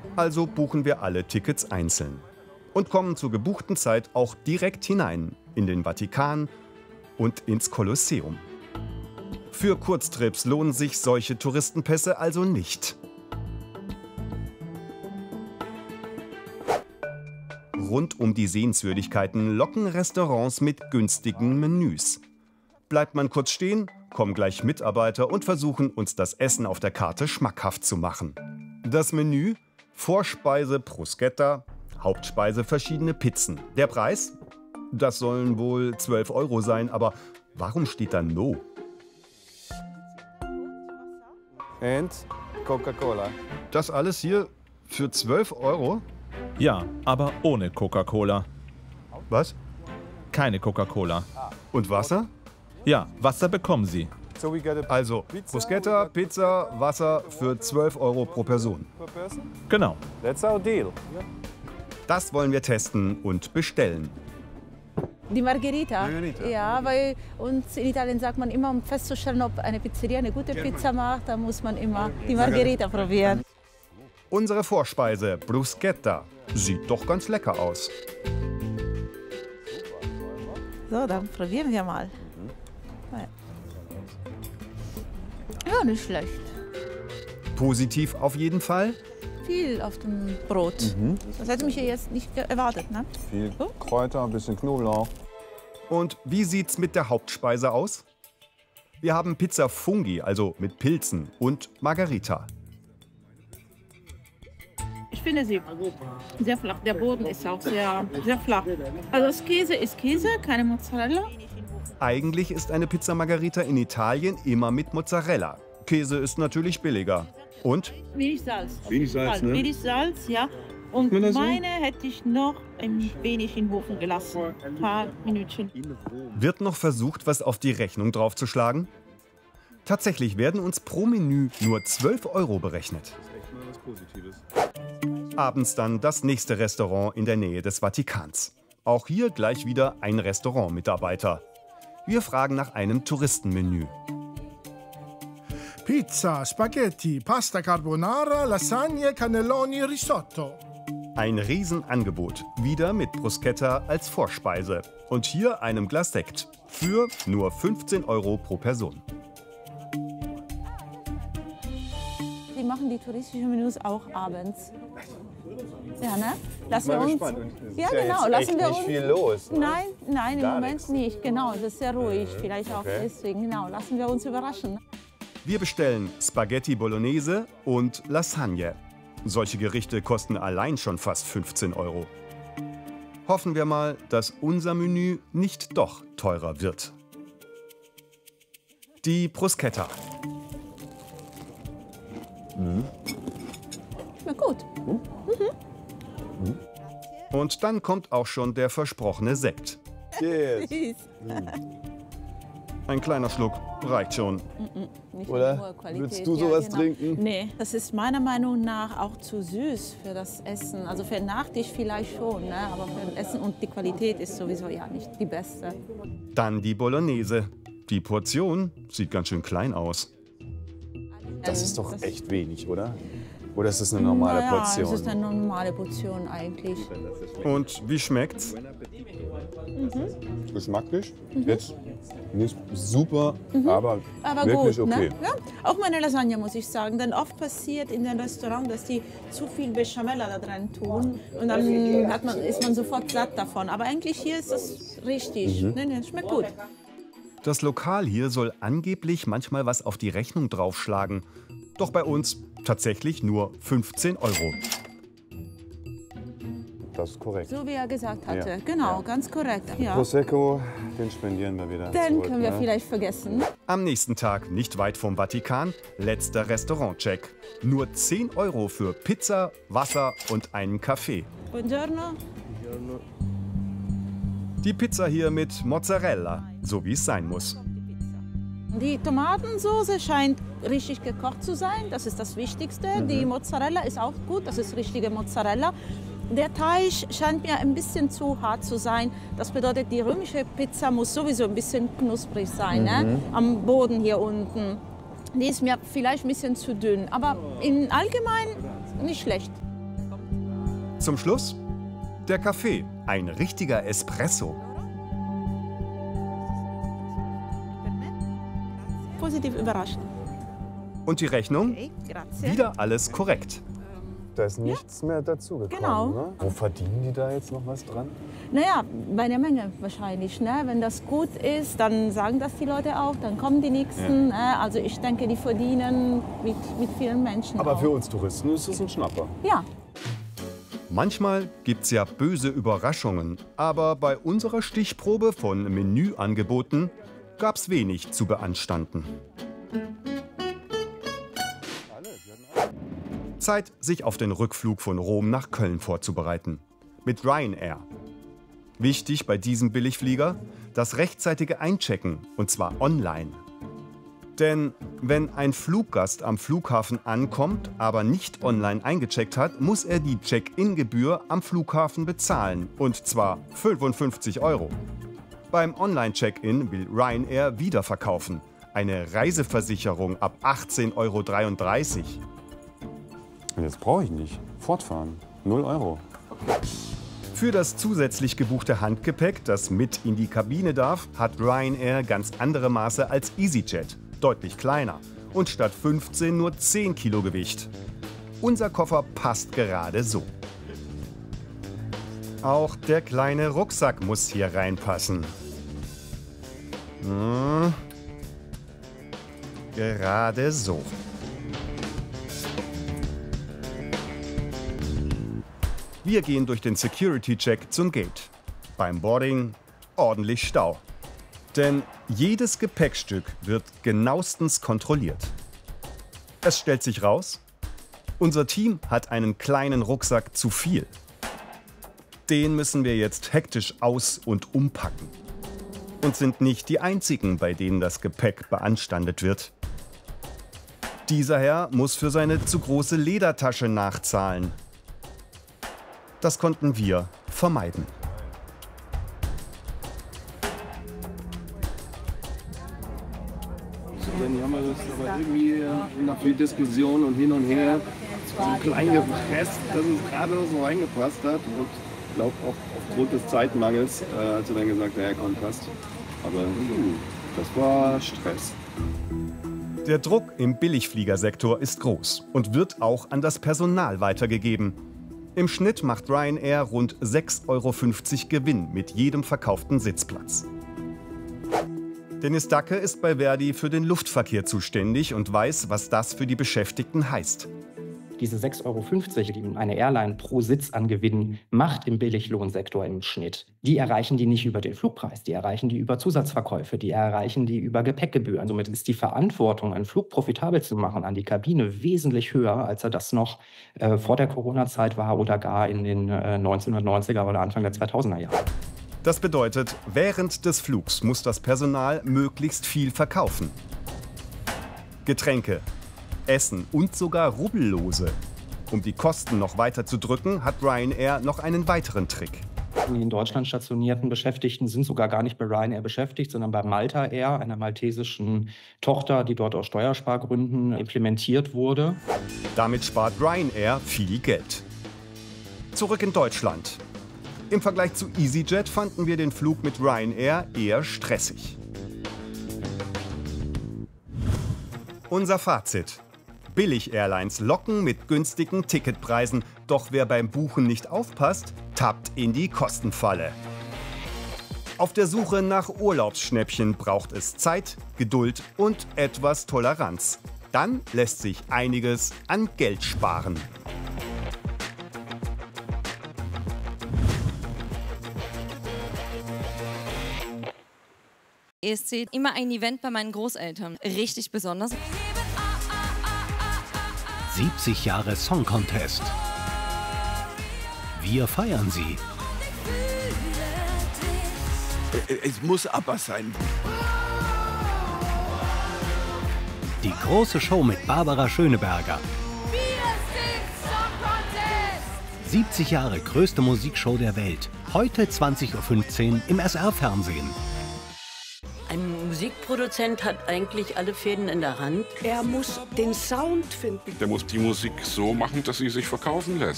Also buchen wir alle Tickets einzeln und kommen zur gebuchten Zeit auch direkt hinein in den Vatikan und ins Kolosseum. Für Kurztrips lohnen sich solche Touristenpässe also nicht. Rund um die Sehenswürdigkeiten locken Restaurants mit günstigen Menüs. Bleibt man kurz stehen, kommen gleich Mitarbeiter und versuchen, uns das Essen auf der Karte schmackhaft zu machen. Das Menü: Vorspeise Bruschetta, Hauptspeise verschiedene Pizzen. Der Preis? Das sollen wohl 12 € sein, aber warum steht da No? And Coca-Cola. Das alles hier für 12 €? Ja, aber ohne Coca-Cola. Was? Keine Coca-Cola. Und Wasser? Ja, Wasser bekommen Sie. So we get a Also Bruschetta, Pizza, Wasser für 12 € pro Person. per person. Genau. That's our deal. Das wollen wir testen und bestellen. Die Margherita? Margherita. Ja, weil uns in Italien sagt man immer, um festzustellen, ob eine Pizzeria eine gute Pizza macht, dann muss man immer die Margherita probieren. Unsere Vorspeise, Bruschetta, sieht doch ganz lecker aus. So, dann probieren wir mal. Ja, nicht schlecht. Positiv auf jeden Fall. Viel auf dem Brot. Das hätte mich ja jetzt nicht erwartet, ne? Viel Kräuter, ein bisschen Knoblauch. Und wie sieht's mit der Hauptspeise aus? Wir haben Pizza Funghi, also mit Pilzen, und Margherita. Ich finde sie sehr flach. Der Boden ist auch sehr flach. Also das Käse ist Käse, keine Mozzarella. Eigentlich ist eine Pizza Margherita in Italien immer mit Mozzarella. Käse ist natürlich billiger. Und Wenig Salz. Wenig Salz, ne? Wenig Salz, ja. Und man das so? meine hätte ich noch ein wenig in den Ofen gelassen. Ein paar Minütchen. wird noch versucht, was auf die Rechnung draufzuschlagen? Tatsächlich werden uns pro Menü nur 12 € berechnet. Abends dann das nächste Restaurant in der Nähe des Vatikans. Auch hier gleich wieder ein Restaurantmitarbeiter. Wir fragen nach einem Touristenmenü. Pizza, Spaghetti, Pasta Carbonara, Lasagne, Cannelloni, Risotto. Ein Riesenangebot, wieder mit Bruschetta als Vorspeise. Und hier einem Glas Sekt für nur 15 € pro Person. Die machen die touristischen Menüs auch abends. Ja, ne? Lassen wir uns. Ja, genau. Lassen wir uns. Viel los. Nein, im Gar Moment nichts. nicht. Genau, das ist sehr ruhig. Vielleicht auch deswegen. Genau, lassen wir uns überraschen. Wir bestellen Spaghetti Bolognese und Lasagne. Solche Gerichte kosten allein schon fast 15 €. Hoffen wir mal, dass unser Menü nicht doch teurer wird. Die Bruschetta. Na gut. Und dann kommt auch schon der versprochene Sekt. Cheers. Ein kleiner Schluck reicht schon. Nicht Oder? hohe Qualität. Würdest du sowas genau. trinken? Nee, das ist meiner Meinung nach auch zu süß für das Essen. Also für den Nachtisch vielleicht schon, ne? Aber für das Essen und die Qualität ist sowieso ja nicht die beste. Dann die Bolognese. Die Portion sieht ganz schön klein aus. Das ist doch echt wenig, oder? Oder ist das eine normale Portion? Ja, das ist eine normale Portion eigentlich. Und wie schmeckt's? Geschmacklich? Jetzt nicht super, aber Aber wirklich gut, okay. ne? Ja, auch meine Lasagne muss ich sagen. Denn oft passiert in den Restaurants, dass die zu viel Bechamel da dran tun und dann ist man sofort satt davon. Aber eigentlich hier ist das richtig. Ne, schmeckt gut. Das Lokal hier soll angeblich manchmal was auf die Rechnung draufschlagen. Doch bei uns tatsächlich nur 15 €. Das ist korrekt. So wie er gesagt hatte. Ja. Genau, ganz korrekt. Ja. Prosecco, den spendieren wir wieder Den zurück, können wir ne? vielleicht vergessen. Am nächsten Tag, nicht weit vom Vatikan, letzter Restaurantcheck. Nur 10 € für Pizza, Wasser und einen Kaffee. Buongiorno. Die Pizza hier mit Mozzarella, so wie es sein muss. Die Tomatensoße scheint richtig gekocht zu sein, das ist das Wichtigste. Die Mozzarella ist auch gut, das ist richtige Mozzarella. Der Teig scheint mir ein bisschen zu hart zu sein. Das bedeutet, die römische Pizza muss sowieso ein bisschen knusprig sein, ne? Am Boden hier unten. Die ist mir vielleicht ein bisschen zu dünn, aber im Allgemeinen nicht schlecht. Zum Schluss der Kaffee, ein richtiger Espresso. Positiv überrascht. Und die Rechnung? Okay, grazie. Wieder alles korrekt. Da ist nichts mehr dazugekommen. Genau. Ne? Wo verdienen die da jetzt noch was dran? Naja, bei der Menge wahrscheinlich. Ne? Wenn das gut ist, dann sagen das die Leute auch, dann kommen die Nächsten. Ne? Also ich denke, die verdienen mit vielen Menschen Aber auch. für uns Touristen ist es ein Schnapper. Ja. Manchmal gibt's ja böse Überraschungen, aber bei unserer Stichprobe von Menüangeboten gab's wenig zu beanstanden. Zeit, sich auf den Rückflug von Rom nach Köln vorzubereiten. Mit Ryanair. Wichtig bei diesem Billigflieger: das rechtzeitige Einchecken, und zwar online. Denn wenn ein Fluggast am Flughafen ankommt, aber nicht online eingecheckt hat, muss er die Check-in-Gebühr am Flughafen bezahlen. Und zwar 55 €. Beim Online-Check-in will Ryanair wiederverkaufen. Eine Reiseversicherung ab 18,33 €. Und jetzt brauche ich nicht. Fortfahren. 0 €. Für das zusätzlich gebuchte Handgepäck, das mit in die Kabine darf, hat Ryanair ganz andere Maße als EasyJet. Deutlich kleiner und statt 15 nur 10 Kilo Gewicht. Unser Koffer passt gerade so. Auch der kleine Rucksack muss hier reinpassen. Gerade so. Wir gehen durch den Security-Check zum Gate. Beim Boarding ordentlich Stau. Denn jedes Gepäckstück wird genauestens kontrolliert. Es stellt sich raus, unser Team hat einen kleinen Rucksack zu viel. Den müssen wir jetzt hektisch aus- und umpacken. Und sind nicht die einzigen, bei denen das Gepäck beanstandet wird. Dieser Herr muss für seine zu große Ledertasche nachzahlen. Das konnten wir vermeiden. Dann haben wir das aber irgendwie nach viel Diskussion und hin und her so klein gepresst, dass es gerade so reingepasst hat. Und ich glaube auch aufgrund des Zeitmangels hat sie dann gesagt, ja komm, passt. Aber das war Stress. Der Druck im Billigfliegersektor ist groß und wird auch an das Personal weitergegeben. Im Schnitt macht Ryanair rund 6,50 € Gewinn mit jedem verkauften Sitzplatz. Dennis Dacke ist bei Verdi für den Luftverkehr zuständig und weiß, was das für die Beschäftigten heißt. Diese 6,50 €, die eine Airline pro Sitz an Gewinn macht im Billiglohnsektor im Schnitt, die erreichen die nicht über den Flugpreis, die erreichen die über Zusatzverkäufe, die erreichen die über Gepäckgebühren. Somit ist die Verantwortung, einen Flug profitabel zu machen, an die Kabine wesentlich höher, als er das noch vor der Corona-Zeit war oder gar in den 1990er oder Anfang der 2000er Jahre. Das bedeutet, während des Flugs muss das Personal möglichst viel verkaufen. Getränke, Essen und sogar Rubbellose. Um die Kosten noch weiter zu drücken, hat Ryanair noch einen weiteren Trick. Die in Deutschland stationierten Beschäftigten sind sogar gar nicht bei Ryanair beschäftigt, sondern bei Malta Air, einer maltesischen Tochter, die dort aus Steuerspargründen implementiert wurde. Damit spart Ryanair viel Geld. Zurück in Deutschland. Im Vergleich zu EasyJet fanden wir den Flug mit Ryanair eher stressig. Unser Fazit: Billig-Airlines locken mit günstigen Ticketpreisen, doch wer beim Buchen nicht aufpasst, tappt in die Kostenfalle. Auf der Suche nach Urlaubsschnäppchen braucht es Zeit, Geduld und etwas Toleranz. Dann lässt sich einiges an Geld sparen. ESC, immer ein Event bei meinen Großeltern. Richtig besonders. 70 Jahre Song Contest. Wir feiern sie. Es muss aber sein. Die große Show mit Barbara Schöneberger. 70 Jahre größte Musikshow der Welt. Heute 20:15 Uhr im SR-Fernsehen. Ein Musikproduzent hat eigentlich alle Fäden in der Hand. Er muss den Sound finden. Der muss die Musik so machen, dass sie sich verkaufen lässt.